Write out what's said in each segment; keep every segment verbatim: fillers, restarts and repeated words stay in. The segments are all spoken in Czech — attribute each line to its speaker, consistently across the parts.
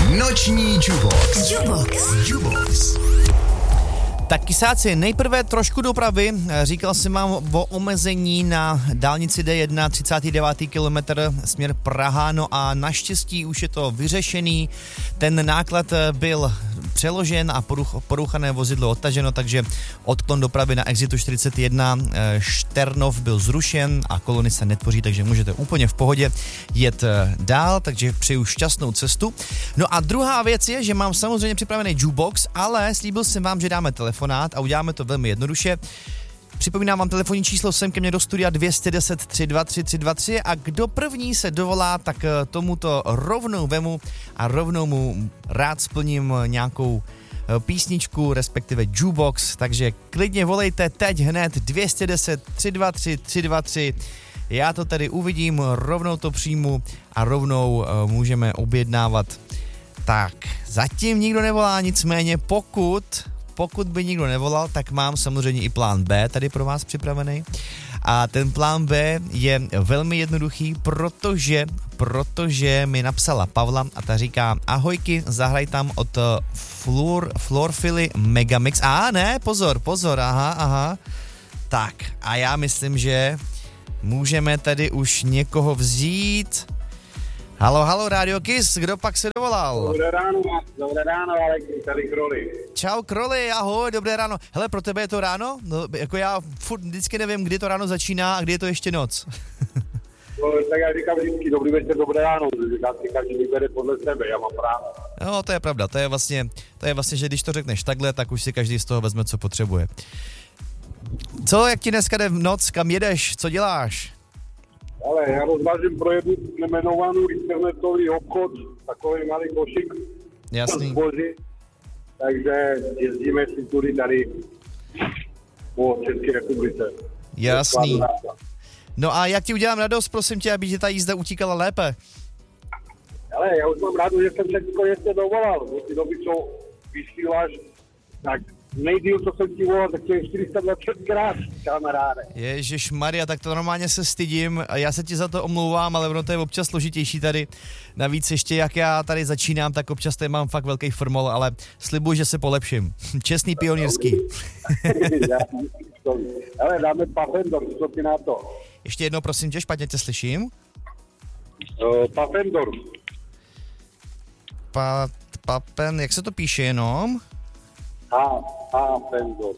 Speaker 1: Noční Jubox. Jubox. Jubox.
Speaker 2: Tak kysáci, nejprve trošku dopravy. Říkal jsem vám o omezení na dálnici D jedna, třicátý devátý kilometr, směr Praha, no a naštěstí už je to vyřešený. Ten náklad byl přeložen a poruch, poruchané vozidlo odtaženo, takže odklon dopravy na exitu čtyřicet jedna Šternov byl zrušen a kolony se netvoří, takže můžete úplně v pohodě jet dál, takže přeju šťastnou cestu. No a druhá věc je, že mám samozřejmě připravený jukebox, ale slíbil jsem vám, že dáme telefonát a uděláme to velmi jednoduše. Připomínám vám telefonní číslo sem ke mně do studia dvě set deset tři dva tři tři dva tři a kdo první se dovolá, tak tomuto rovnou vemu a rovnou mu rád splním nějakou písničku, respektive jukebox, takže klidně volejte teď hned dvě set deset tři dva tři tři dva tři. Já to tady uvidím, rovnou to přijmu a rovnou můžeme objednávat. Tak, zatím nikdo nevolá, nicméně pokud... Pokud by nikdo nevolal, tak mám samozřejmě i plán B tady pro vás připravený. A ten plán B je velmi jednoduchý, protože, protože mi napsala Pavla a ta říká: ahojky, zahraj tam od Floor, Floorphilly Megamix. A ne, pozor, pozor, aha, aha. Tak, a já myslím, že můžeme tady už někoho vzít. Halo, halo, Radio Kiss, kdo pak se dovolal?
Speaker 3: Dobré ráno, dobré ráno, Alex, tady Kroli.
Speaker 2: Čau Kroli, ahoj, dobré ráno. Hele, pro tebe je to ráno? No, jako já furt vždycky nevím, kdy to ráno začíná a kdy je to ještě noc.
Speaker 3: No, tak já říkám vždycky dobrý večer, dobré ráno, říkám si, každý vybere podle sebe, já mám právo.
Speaker 2: No, to je pravda, to je vlastně, to je vlastně, že když to řekneš takhle, tak už si každý z toho vezme, co potřebuje. Co, jak ti dneska jde v noc, kam jedeš, co děláš?
Speaker 3: Ale já rozvážím pro jednu nejmenovanou internetový obchod, takový malý košík.
Speaker 2: Jasný.
Speaker 3: Zboží, takže jezdíme si tudy tady po České republice.
Speaker 2: Jasný. No a jak ti udělám radost, prosím tě, aby tě ta jízda utíkala lépe?
Speaker 3: Ale já už mám rádu, že jsem všechno ještě dovolal. Do ty doby, co vysíláš, tak nejdýl, co jsem ti volal, tak je čtyři sta dvacet krát, kamaráde.
Speaker 2: Ježišmarja, tak to normálně se stydím a já se ti za to omlouvám, ale ono to je občas složitější tady. Navíc ještě jak já tady začínám, tak občas tady mám fakt velký formol, ale slibuji, že se polepším. Čestný pionýrský.
Speaker 3: Ale dáme Pafendor, co ty na to?
Speaker 2: Ještě jednou, prosím tě, špatně tě slyším.
Speaker 3: Uh, Pafendor.
Speaker 2: Pa, papen, jak se to píše jenom?
Speaker 3: A, a, Fendor.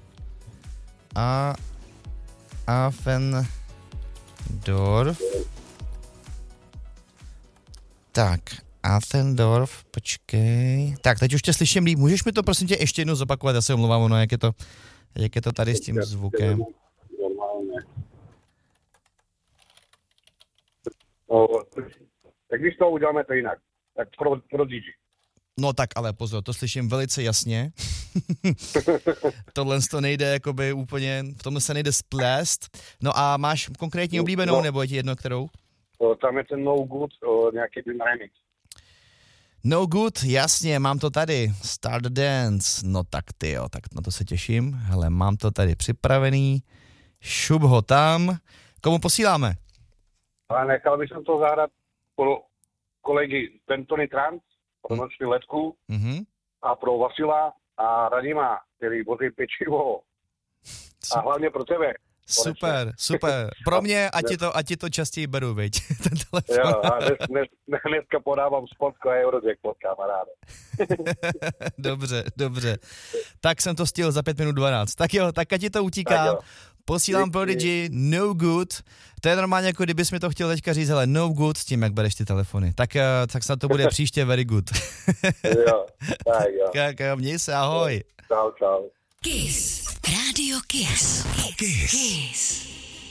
Speaker 2: A, a, Fendorf. Tak, Athendorf, počkej. Tak, teď už tě slyším líp. Můžeš mi to prosím tě ještě jednou zopakovat? Já se omlouvám, ono, jak je to, jak je to tady s tím zvukem.
Speaker 3: Normálně. O, tak když to uděláme to jinak, tak pro, pro dý džej.
Speaker 2: No tak ale pozor, to slyším velice jasně. Tohle to nejde jakoby úplně, v tomhle se nejde splést. No a máš konkrétní oblíbenou, no, nebo je ti jedno kterou?
Speaker 3: O, tam je ten No Good, o, nějaký ten remix.
Speaker 2: No Good, jasně, mám to tady. Start Dance, no tak ty jo, tak na to se těším. Hele, mám to tady připravený. Šup ho tam. Komu posíláme?
Speaker 3: Ale nechal bych to zahrát pro kolegy Pentony Trans, pro noční letku
Speaker 2: mm-hmm.
Speaker 3: a pro Vasila a Radima, který vozí pečivo. A hlavně pro tebe.
Speaker 2: Super, super. Pro mě, ať ti to, ať ti to častěji beru, viď, ten telefon.
Speaker 3: Jo, a dnes, dnes, dneska podávám spotku a Eurojackpot, kamaráde.
Speaker 2: Dobře, dobře. Tak jsem to stihl za pět minut dvanáct. Tak jo, tak ať ti to utíká. Posílám Prodigy No Good. To je normálně, jako kdybys mi to chtěl teďka říct, hele, No Good s tím, jak bereš ty telefony. Tak, tak snad to bude příště Very Good.
Speaker 3: Jo, tak jo.
Speaker 2: Tak jo, měj se, ahoj.
Speaker 3: Čau, čau.
Speaker 1: Kiss. Radio Kiss. Kiss. Kiss.